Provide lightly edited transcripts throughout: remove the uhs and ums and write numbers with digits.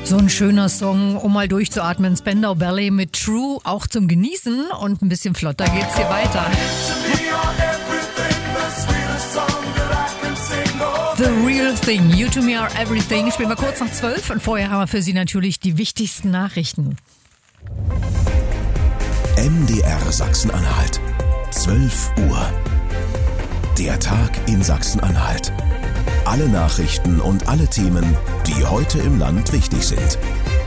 So ein schöner Song, um mal durchzuatmen. Spandau Ballet mit True, auch zum Genießen. Und ein bisschen flotter geht's hier weiter. The Real Thing, You to Me Are Everything. Spielen wir kurz nach 12 und vorher haben wir für Sie natürlich die wichtigsten Nachrichten. MDR Sachsen-Anhalt, 12 Uhr. Der Tag in Sachsen-Anhalt. Alle Nachrichten und alle Themen, die heute im Land wichtig sind.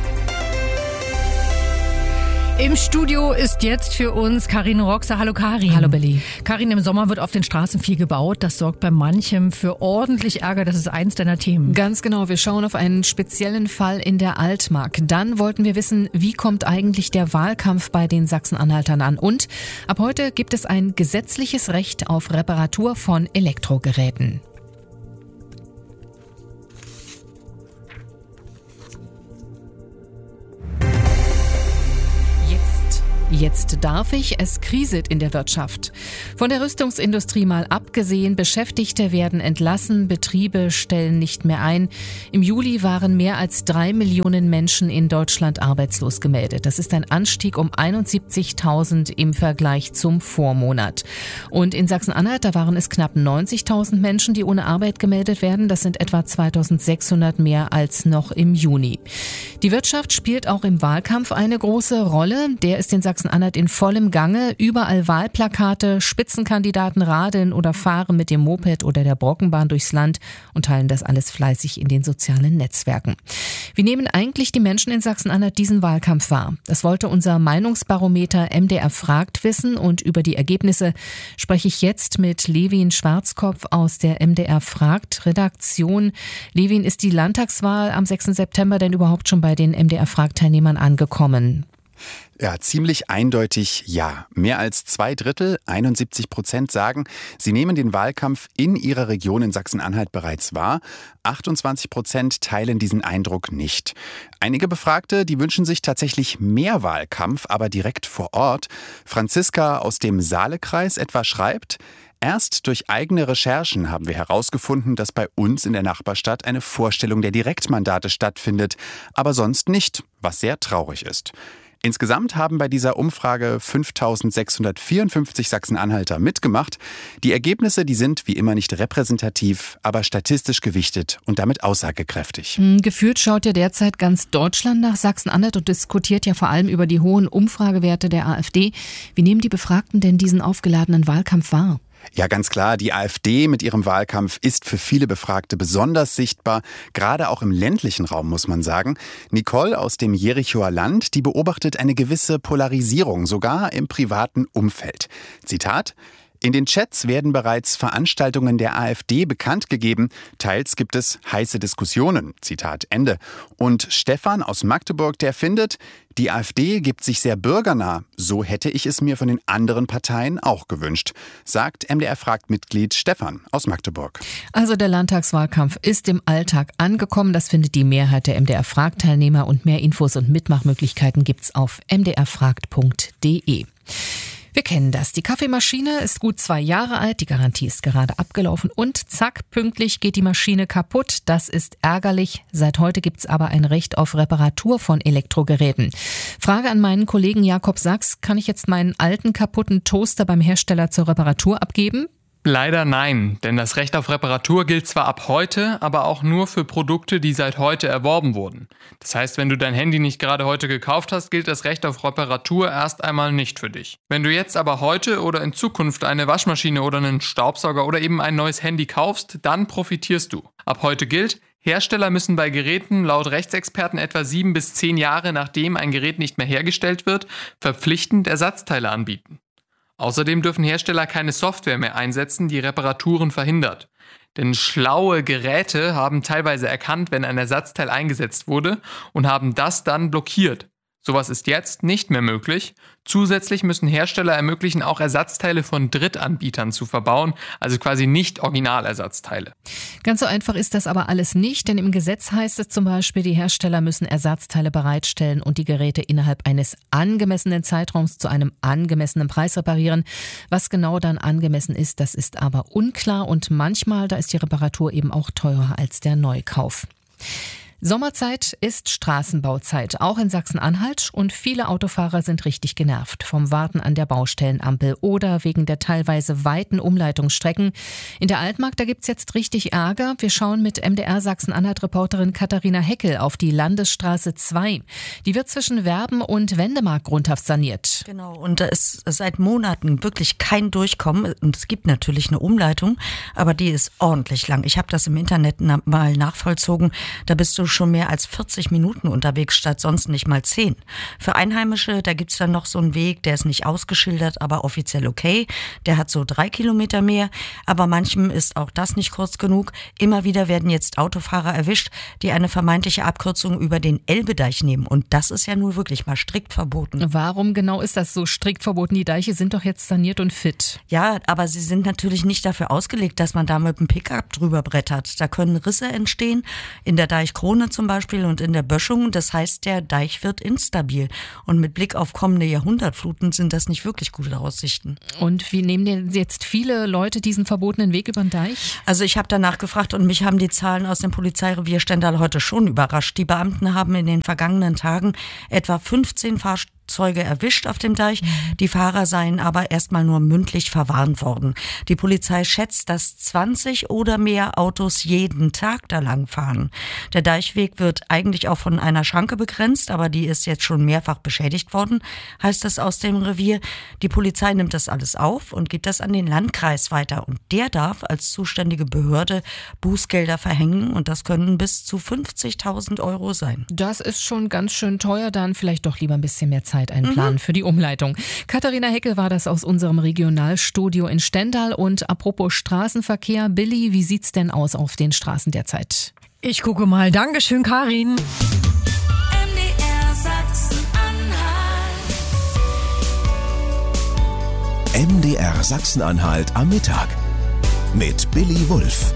Im Studio ist jetzt für uns Karin Roxer. Hallo Karin. Hallo Belli. Karin, im Sommer wird auf den Straßen viel gebaut. Das sorgt bei manchem für ordentlich Ärger. Das ist eins deiner Themen. Ganz genau. Wir schauen auf einen speziellen Fall in der Altmark. Dann wollten wir wissen, wie kommt eigentlich der Wahlkampf bei den Sachsen-Anhaltern an? Und ab heute gibt es ein gesetzliches Recht auf Reparatur von Elektrogeräten. Jetzt darf ich, es kriselt in der Wirtschaft. Von der Rüstungsindustrie mal abgesehen, Beschäftigte werden entlassen, Betriebe stellen nicht mehr ein. Im Juli waren mehr als 3 Millionen Menschen in Deutschland arbeitslos gemeldet. Das ist ein Anstieg um 71.000 im Vergleich zum Vormonat. Und in Sachsen-Anhalt, da waren es knapp 90.000 Menschen, die ohne Arbeit gemeldet werden. Das sind etwa 2.600 mehr als noch im Juni. Die Wirtschaft spielt auch im Wahlkampf eine große Rolle. Der ist in Sachsen-Anhalt in vollem Gange. Überall Wahlplakate, Spitzenkandidaten radeln oder fahren mit dem Moped oder der Brockenbahn durchs Land und teilen das alles fleißig in den sozialen Netzwerken. Wie nehmen eigentlich die Menschen in Sachsen-Anhalt diesen Wahlkampf wahr? Das wollte unser Meinungsbarometer MDR fragt wissen und über die Ergebnisse spreche ich jetzt mit Levin Schwarzkopf aus der MDR fragt Redaktion. Levin, ist die Landtagswahl am 6. September denn überhaupt schon bei den MDR fragt Teilnehmern angekommen? Ja, ziemlich eindeutig ja. Mehr als 2/3, 71%, sagen, sie nehmen den Wahlkampf in ihrer Region in Sachsen-Anhalt bereits wahr. 28% teilen diesen Eindruck nicht. Einige Befragte, die wünschen sich tatsächlich mehr Wahlkampf, aber direkt vor Ort. Franziska aus dem Saalekreis etwa schreibt: Erst durch eigene Recherchen haben wir herausgefunden, dass bei uns in der Nachbarstadt eine Vorstellung der Direktmandate stattfindet, aber sonst nicht, was sehr traurig ist. Insgesamt haben bei dieser Umfrage 5.654 Sachsen-Anhalter mitgemacht. Die Ergebnisse, die sind wie immer nicht repräsentativ, aber statistisch gewichtet und damit aussagekräftig. Gefühlt schaut ja derzeit ganz Deutschland nach Sachsen-Anhalt und diskutiert ja vor allem über die hohen Umfragewerte der AfD. Wie nehmen die Befragten denn diesen aufgeladenen Wahlkampf wahr? Ja, ganz klar, die AfD mit ihrem Wahlkampf ist für viele Befragte besonders sichtbar, gerade auch im ländlichen Raum, muss man sagen. Nicole aus dem Jerichoer Land, die beobachtet eine gewisse Polarisierung, sogar im privaten Umfeld. Zitat: In den Chats werden bereits Veranstaltungen der AfD bekannt gegeben. Teils gibt es heiße Diskussionen. Zitat Ende. Und Stefan aus Magdeburg, der findet, die AfD gibt sich sehr bürgernah. So hätte ich es mir von den anderen Parteien auch gewünscht, sagt MDR-Fragt-Mitglied Stefan aus Magdeburg. Also der Landtagswahlkampf ist im Alltag angekommen. Das findet die Mehrheit der MDR-Fragt-Teilnehmer und mehr Infos und Mitmachmöglichkeiten gibt's auf mdrfragt.de. Wir kennen das. Die Kaffeemaschine ist gut 2 Jahre alt, die Garantie ist gerade abgelaufen und zack, pünktlich geht die Maschine kaputt. Das ist ärgerlich. Seit heute gibt's aber ein Recht auf Reparatur von Elektrogeräten. Frage an meinen Kollegen Jakob Sachs: Kann ich jetzt meinen alten kaputten Toaster beim Hersteller zur Reparatur abgeben? Leider nein, denn das Recht auf Reparatur gilt zwar ab heute, aber auch nur für Produkte, die seit heute erworben wurden. Das heißt, wenn du dein Handy nicht gerade heute gekauft hast, gilt das Recht auf Reparatur erst einmal nicht für dich. Wenn du jetzt aber heute oder in Zukunft eine Waschmaschine oder einen Staubsauger oder eben ein neues Handy kaufst, dann profitierst du. Ab heute gilt: Hersteller müssen bei Geräten laut Rechtsexperten etwa 7 bis 10 Jahre, nachdem ein Gerät nicht mehr hergestellt wird, verpflichtend Ersatzteile anbieten. Außerdem dürfen Hersteller keine Software mehr einsetzen, die Reparaturen verhindert. Denn schlaue Geräte haben teilweise erkannt, wenn ein Ersatzteil eingesetzt wurde und haben das dann blockiert. Sowas ist jetzt nicht mehr möglich. Zusätzlich müssen Hersteller ermöglichen, auch Ersatzteile von Drittanbietern zu verbauen, also quasi nicht Originalersatzteile. Ganz so einfach ist das aber alles nicht, denn im Gesetz heißt es zum Beispiel, die Hersteller müssen Ersatzteile bereitstellen und die Geräte innerhalb eines angemessenen Zeitraums zu einem angemessenen Preis reparieren. Was genau dann angemessen ist, das ist aber unklar und manchmal, da ist die Reparatur eben auch teurer als der Neukauf. Sommerzeit ist Straßenbauzeit, auch in Sachsen-Anhalt, und viele Autofahrer sind richtig genervt vom Warten an der Baustellenampel oder wegen der teilweise weiten Umleitungsstrecken. In der Altmark, da gibt's jetzt richtig Ärger. Wir schauen mit MDR Sachsen-Anhalt-Reporterin Katharina Heckel auf die Landesstraße 2. Die wird zwischen Werben und Wendemark grundhaft saniert. Genau, und da ist seit Monaten wirklich kein Durchkommen. Und es gibt natürlich eine Umleitung, aber die ist ordentlich lang. Ich habe das im Internet mal nachvollzogen. Da bist du schon mehr als 40 Minuten unterwegs, statt sonst nicht mal 10. Für Einheimische, da gibt's dann noch so einen Weg, der ist nicht ausgeschildert, aber offiziell okay. Der hat so 3 Kilometer mehr, aber manchem ist auch das nicht kurz genug. Immer wieder werden jetzt Autofahrer erwischt, die eine vermeintliche Abkürzung über den Elbedeich nehmen. Und das ist ja nur wirklich mal strikt verboten. Warum genau ist das so strikt verboten? Die Deiche sind doch jetzt saniert und fit. Ja, aber sie sind natürlich nicht dafür ausgelegt, dass man da mit dem Pickup drüber brettert. Da können Risse entstehen, in der Deichkrone zum Beispiel und in der Böschung. Das heißt, der Deich wird instabil. Und mit Blick auf kommende Jahrhundertfluten sind das nicht wirklich gute Aussichten. Und wie nehmen denn jetzt viele Leute diesen verbotenen Weg über den Deich? Also ich habe danach gefragt und mich haben die Zahlen aus dem Polizeirevier Stendal heute schon überrascht. Die Beamten haben in den vergangenen Tagen etwa 15 Fahrzeuge erwischt auf dem Deich. Die Fahrer seien aber erstmal nur mündlich verwarnt worden. Die Polizei schätzt, dass 20 oder mehr Autos jeden Tag da lang fahren. Der Deichweg wird eigentlich auch von einer Schranke begrenzt, aber die ist jetzt schon mehrfach beschädigt worden, heißt es aus dem Revier. Die Polizei nimmt das alles auf und gibt das an den Landkreis weiter. Und der darf als zuständige Behörde Bußgelder verhängen und das können bis zu 50.000 € sein. Das ist schon ganz schön teuer, dann vielleicht doch lieber ein bisschen mehr Zeit einplanen für die Umleitung. Katharina Heckel war das aus unserem Regionalstudio in Stendal. Und apropos Straßenverkehr, Billy, wie sieht's denn aus auf den Straßen derzeit? Ich gucke mal. Dankeschön, Karin. MDR Sachsen-Anhalt am Mittag mit Billy Wulff.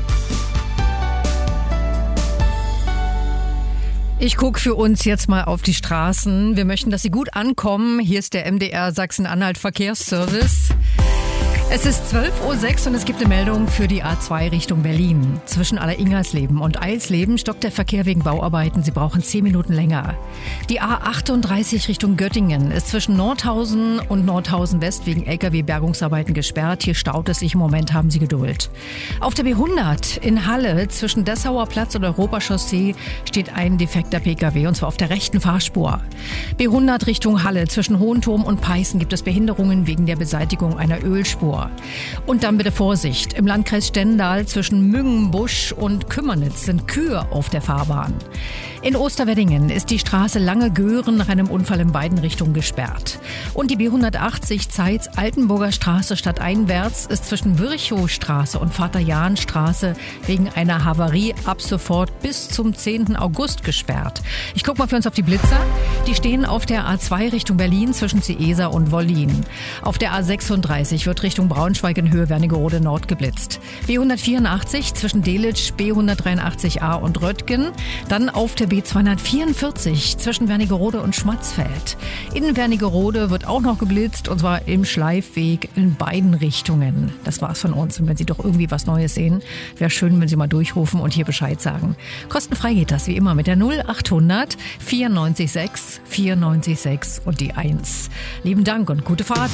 Ich gucke für uns jetzt mal auf die Straßen. Wir möchten, dass sie gut ankommen. Hier ist der MDR Sachsen-Anhalt Verkehrsservice. Es ist 12:06 Uhr und es gibt eine Meldung für die A2 Richtung Berlin. Zwischen Aller-Ingersleben und Eilsleben stockt der Verkehr wegen Bauarbeiten. Sie brauchen 10 Minuten länger. Die A38 Richtung Göttingen ist zwischen Nordhausen und Nordhausen West wegen LKW-Bergungsarbeiten gesperrt. Hier staut es sich im Moment, haben Sie Geduld. Auf der B100 in Halle zwischen Dessauer Platz und Europachaussee steht ein defekter Pkw und zwar auf der rechten Fahrspur. B100 Richtung Halle zwischen Hohenturm und Peißen gibt es Behinderungen wegen der Beseitigung einer Ölspur. Und dann bitte Vorsicht. Im Landkreis Stendal zwischen Müngenbusch und Kümmernitz sind Kühe auf der Fahrbahn. In Osterweddingen ist die Straße Lange-Göhren nach einem Unfall in beiden Richtungen gesperrt. Und die B180 Zeitz-Altenburger Straße stadteinwärts ist zwischen Virchowstraße und Vater-Jahn-Straße wegen einer Havarie ab sofort bis zum 10. August gesperrt. Ich gucke mal für uns auf die Blitzer. Die stehen auf der A2 Richtung Berlin zwischen Ciesa und Wollin. Auf der A36 wird Richtung Braunschweig in Höhe Wernigerode Nord geblitzt. B184 zwischen Delitzsch, B183a und Röttgen. Dann auf der B244 zwischen Wernigerode und Schmatzfeld. In Wernigerode wird auch noch geblitzt und zwar im Schleifweg in beiden Richtungen. Das war's von uns. Und wenn Sie doch irgendwie was Neues sehen, wäre schön, wenn Sie mal durchrufen und hier Bescheid sagen. Kostenfrei geht das wie immer mit der 0800 94 6 und die 1. Lieben Dank und gute Fahrt.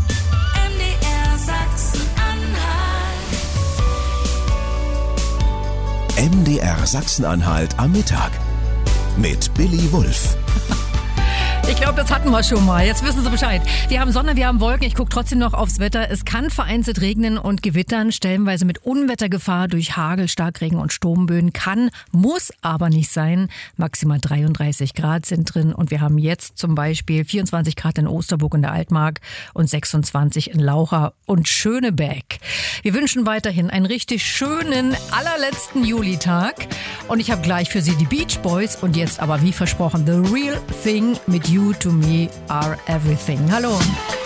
MDR Sachsen-Anhalt am Mittag mit Billy Wulff. Ich glaube, das hatten wir schon mal. Jetzt wissen Sie Bescheid. Wir haben Sonne, wir haben Wolken. Ich gucke trotzdem noch aufs Wetter. Es kann vereinzelt regnen und gewittern, stellenweise mit Unwettergefahr durch Hagel, Starkregen und Sturmböen. Kann, muss aber nicht sein. Maximal 33 Grad sind drin. Und wir haben jetzt zum Beispiel 24 Grad in Osterburg in der Altmark und 26 in Laucha und Schönebeck. Wir wünschen weiterhin einen richtig schönen, allerletzten Julitag. Und ich habe gleich für Sie die Beach Boys und jetzt aber wie versprochen The Real Thing mit You to Me Are Everything. Hallo.